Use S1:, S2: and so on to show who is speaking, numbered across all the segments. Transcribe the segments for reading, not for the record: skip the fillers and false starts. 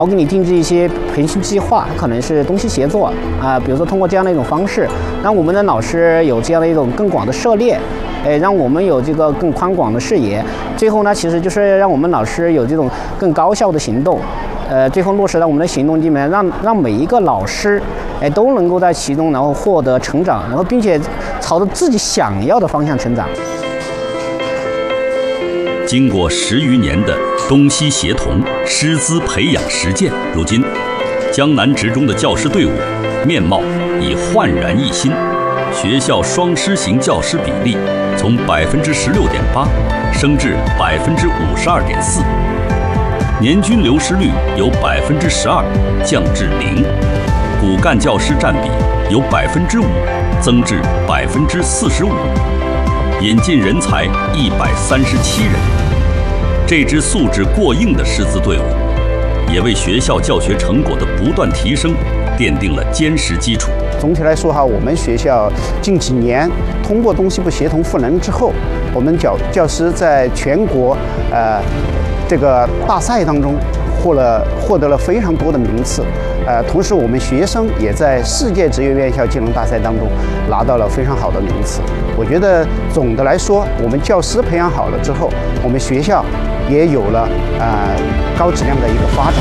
S1: 我给你定制一些培训计划，可能是东西协作比如说通过这样的一种方式，让我们的老师有这样的一种更广的涉猎，让我们有这个更宽广的视野。最后呢，其实就是让我们老师有这种更高效的行动，最后落实到我们的行动里面，让每一个老师都能够在其中然后获得成长，然后并且朝着自己想要的方向成长。
S2: 经过10余年的东西协同师资培养实践，如今江南职中的教师队伍面貌已焕然一新，学校双师型教师比例从16.8%升至52.4%，年均流失率由12%降至0%，骨干教师占比由5%增至45%，引进人才137人。这支素质过硬的师资队伍，也为学校教学成果的不断提升奠定了坚实基础。
S3: 总体来说我们学校近几年通过东西部协同赋能之后，我们教师在全国这个大赛当中获得了非常多的名次，同时我们学生也在世界职业院校技能大赛当中拿到了非常好的名次。我觉得总的来说，我们教师培养好了之后，我们学校也有了高质量的一个发展。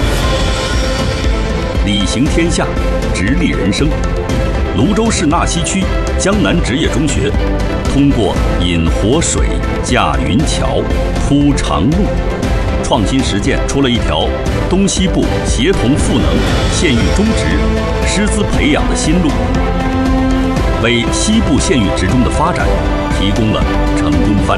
S2: 理行天下，直立人生。泸州市纳溪区江南职业中学，通过引活水、架云桥、铺长路，创新实践出了一条东西部协同赋能、县域中职师资培养的新路，为西部县域职中的发展提供了成功范